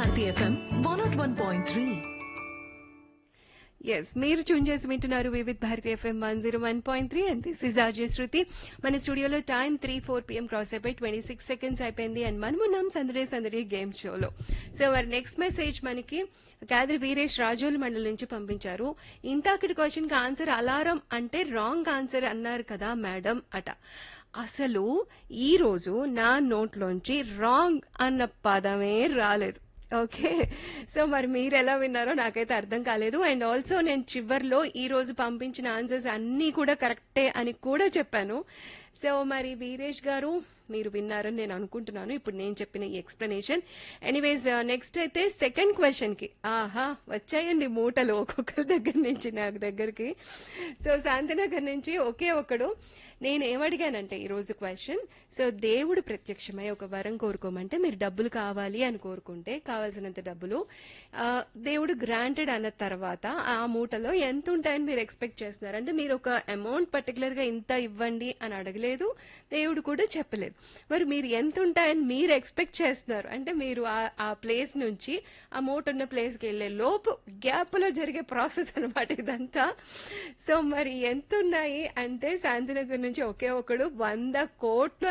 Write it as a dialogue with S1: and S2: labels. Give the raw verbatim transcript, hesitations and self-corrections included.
S1: Bharati FM one not one point three.
S2: Yes, మీరు tune చేసి వింటున్నారు Vividh Bharati FM one zero one point three and this is RJ శృతి. మన స్టూడియోలో time three four PM cross అయిపోయి twenty six seconds అయిపోయింది and మనమున్నాం సందడే సందడి గేమ్ షోలో. సో మరి నెక్స్ట్ మెసేజ్ మనకి కాదరి వీరేష్ రాజోల్ మండలి నుంచి పంపించారు. ఇంతాకటి క్వశ్చన్ కి ఆన్సర్ అలారం అంటే రాంగ్ ఆన్సర్ అన్నారు కదా మేడం అట. అసలు ఈ రోజు నా నోట్లోంచి రాంగ్ అన్న పదమే రాలేదు. ఓకే, సో మరి మీరు ఎలా విన్నారో నాకైతే అర్థం కాలేదు. అండ్ ఆల్సో నేను చివర్లో ఈ రోజు పంపించిన ఆన్సర్స్ అన్నీ కూడా కరెక్టే అని కూడా చెప్పాను. సో మరి వీరేష్ గారు మీరు విన్నారని నేను అనుకుంటున్నాను ఇప్పుడు నేను చెప్పిన ఈ ఎక్స్ప్లెనేషన్. ఎనీవేస్ నెక్స్ట్ అయితే సెకండ్ క్వశ్చన్ కి ఆహా వచ్చాయండి మూటలు ఒక్కొక్కరి దగ్గర నుంచి నాకు దగ్గరికి. సో శాంతినగర్ నుంచి ఒకే ఒకడు నేను ఏమడిగానంటే ఈరోజు క్వశ్చన్, సో దేవుడు ప్రత్యక్షమై ఒక వరం కోరుకోమంటే మీరు డబ్బులు కావాలి అని కోరుకుంటే కావాల్సినంత డబ్బులు ఆ, దేవుడు గ్రాంటెడ్ అన్న తర్వాత ఆ మూటలో ఎంత ఉంటాయని మీరు ఎక్స్పెక్ట్ చేస్తున్నారు. అంటే మీరు ఒక అమౌంట్ పర్టికులర్ గా ఇంత ఇవ్వండి అని అడగలేదు, దేవుడు కూడా చెప్పలేదు. మరి మీరు ఎంత ఉంటాయని మీరు ఎక్స్పెక్ట్ చేస్తున్నారు అంటే మీరు ఆ- ఆ ప్లేస్ నుంచి ఆ మూట ఉన్న ప్లేస్ కి వెళ్లే లోపు గ్యాప్ లో జరిగే ప్రాసెస్ అనమాట ఇదంతా. సో మరి ఎంత ఉన్నాయి అంటే శాంతినగర్ నుంచి ఒకే ఒకడు వంద కోట్ల